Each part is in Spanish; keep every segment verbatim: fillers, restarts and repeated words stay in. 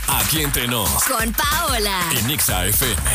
Aquí entre nos. Con Paola. En Exa F M.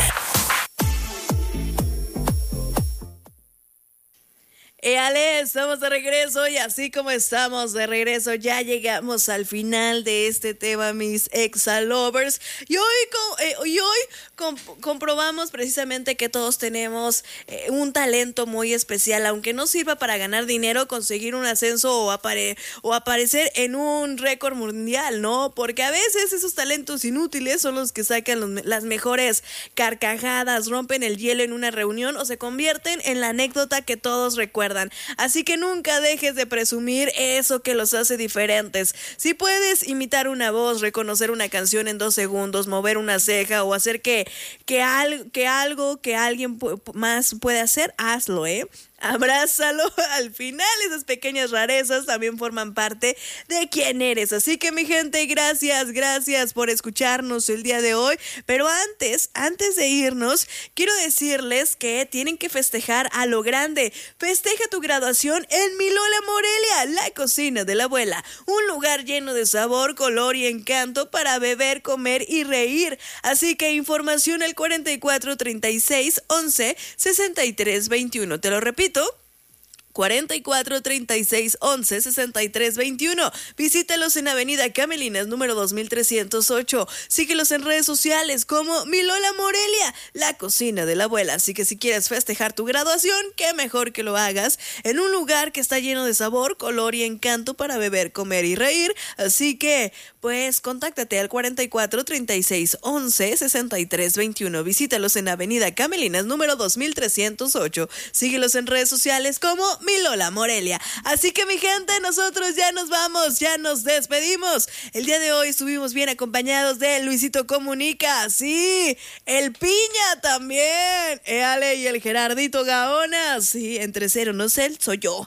Eh, Ale, estamos de regreso y así como estamos de regreso, ya llegamos al final de este tema, mis Exa Lovers. Y hoy, com- eh, y hoy com- comprobamos precisamente que todos tenemos eh, un talento muy especial, aunque no sirva para ganar dinero, conseguir un ascenso o, apare- o aparecer en un récord mundial, ¿no? Porque a veces esos talentos inútiles son los que sacan los, las mejores carcajadas, rompen el hielo en una reunión o se convierten en la anécdota que todos recuerdan. Así que nunca dejes de presumir eso que los hace diferentes. Si puedes imitar una voz, reconocer una canción en dos segundos, mover una ceja o hacer que, que, al, que algo que alguien pu- más puede hacer, hazlo, ¿eh? Abrázalo. Al final esas pequeñas rarezas también forman parte de quién eres. Así que mi gente, gracias, gracias por escucharnos el día de hoy. Pero antes, antes de irnos, quiero decirles que tienen que festejar a lo grande. Festeja tu graduación en Mi Lola Morelia, la cocina de la abuela. Un lugar lleno de sabor, color y encanto para beber, comer y reír. Así que información al cuarenta y cuatro, treinta y seis, once, sesenta y tres, veintiuno. Te lo repito. cuarenta y cuatro, treinta y seis, once, sesenta y tres, veintiuno. Visítalos en Avenida Camelinas, número dos mil trescientos ocho. Síguelos en redes sociales como Mi Lola Morelia, la cocina de la abuela. Así que si quieres festejar tu graduación, qué mejor que lo hagas en un lugar que está lleno de sabor, color y encanto para beber, comer y reír. Así que, pues, contáctate al cuarenta y cuatro, treinta y seis, once, sesenta y tres, veintiuno. Visítalos en Avenida Camelinas, número dos mil trescientos ocho. Síguelos en redes sociales como Mi Lola Morelia. Así que mi gente, nosotros ya nos vamos, ya nos despedimos. El día de hoy estuvimos bien acompañados de Luisito Comunica, sí, el Piña también, Ale y el Gerardito Gaona, sí, entre cero no sé, soy yo.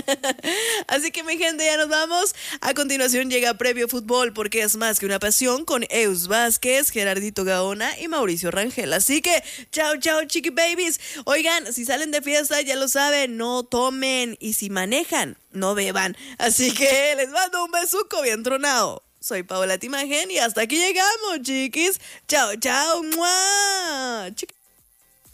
Así que mi gente, ya nos vamos. A continuación llega Previo Fútbol, porque es más que una pasión, con Eus Vázquez, Gerardito Gaona y Mauricio Rangel. Así que, chao, chao, chiqui babies. Oigan, si salen de fiesta, ya lo saben, no tomen. Y si manejan, no beban. Así que les mando un besuco bien tronado. Soy Paola Timagen y hasta aquí llegamos, chiquis. Chao, chao. ¡Mua! Chiqui.